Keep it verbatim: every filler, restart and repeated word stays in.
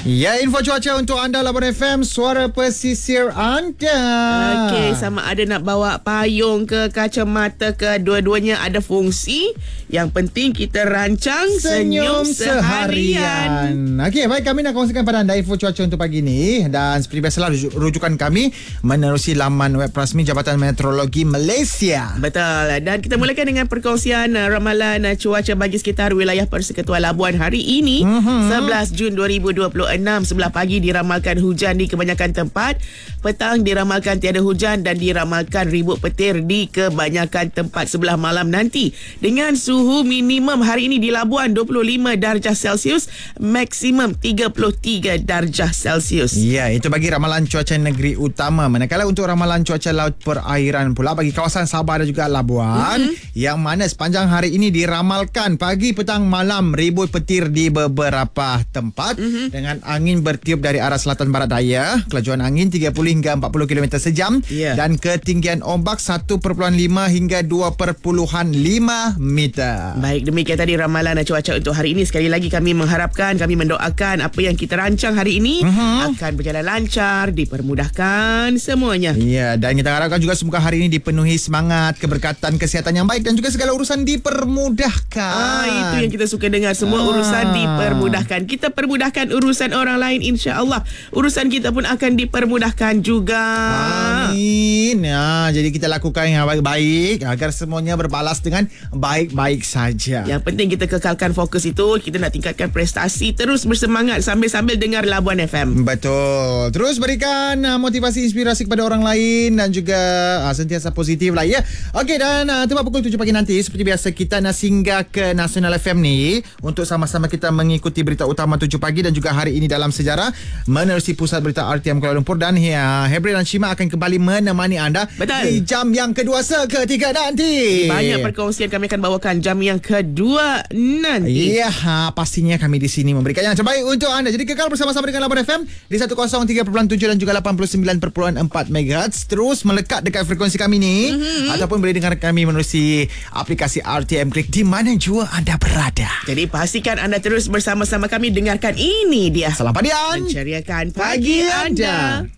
Ya, info cuaca untuk anda Labuan F M, suara pesisir anda. Okey, sama ada nak bawa payung ke, kacamata ke, dua-duanya ada fungsi. Yang penting kita rancang senyum, senyum seharian. Okey, baik, kami nak kongsikan pada anda info cuaca untuk pagi ni. Dan seperti biasalah, rujukan kami menerusi laman web rasmi Jabatan Meteorologi Malaysia. Betul. Dan kita mulakan dengan perkongsian uh, ramalan uh, cuaca bagi sekitar wilayah Persekutuan Labuan hari ini, mm-hmm. sebelas Jun dua ribu dua puluh enam. Sebelah pagi diramalkan hujan di kebanyakan tempat, petang diramalkan tiada hujan dan diramalkan ribut petir di kebanyakan tempat sebelah malam nanti. Dengan suhu minimum hari ini di Labuan dua puluh lima darjah Celsius, maksimum tiga puluh tiga darjah Celsius. Ya, itu bagi ramalan cuaca negeri utama. Manakala untuk ramalan cuaca laut perairan pula bagi kawasan Sabah dan juga Labuan, mm-hmm. yang mana sepanjang hari ini diramalkan pagi, petang, malam ribut petir di beberapa tempat, mm-hmm. dengan angin bertiup dari arah selatan barat daya, kelajuan angin tiga puluh hingga empat puluh kilometer sejam, yeah. dan ketinggian ombak satu perpuluhan lima hingga dua perpuluhan lima meter. Baik, demikian tadi ramalan cuaca untuk hari ini. Sekali lagi kami mengharapkan, kami mendoakan apa yang kita rancang hari ini uh-huh. akan berjalan lancar, dipermudahkan semuanya. Ya, dan kita harapkan juga semoga hari ini dipenuhi semangat, keberkatan, kesihatan yang baik dan juga segala urusan dipermudahkan. Ah, itu yang kita suka dengar, semua ah. urusan dipermudahkan. Kita permudahkan urusan orang lain, insya-Allah urusan kita pun akan dipermudahkan juga. Amin. Ya, jadi kita lakukan yang baik-baik agar semuanya berbalas dengan baik-baik saja. Yang penting kita kekalkan fokus itu, kita nak tingkatkan prestasi, terus bersemangat sambil-sambil dengar Labuan F M. Betul. Terus berikan uh, motivasi, inspirasi kepada orang lain dan juga uh, sentiasa positif lah ya. Okey, dan uh, tepat pukul tujuh pagi nanti seperti biasa kita nak singgah ke Nasional F M ni untuk sama-sama kita mengikuti berita utama tujuh pagi dan juga hari ini dalam sejarah menerusi Pusat Berita R T M Kuala Lumpur. Dan ya, Hebri dan Shima akan kembali menemani anda. Betul. Di jam yang kedua seketika nanti. Banyak perkongsian kami akan bawakan jam yang kedua nanti. Ya, ha, pastinya kami di sini memberikan yang terbaik untuk anda. Jadi kekal bersama-sama dengan Labuan F M di seratus tiga perpuluhan tujuh dan juga lapan puluh sembilan perpuluhan empat megahertz. Terus melekat dekat frekuensi kami ni, mm-hmm. ataupun boleh dengar kami menerusi aplikasi R T M Click di mana jua anda berada. Jadi pastikan anda terus bersama-sama kami dengarkan ini dia. Salam padian, menceriakan pagi anda.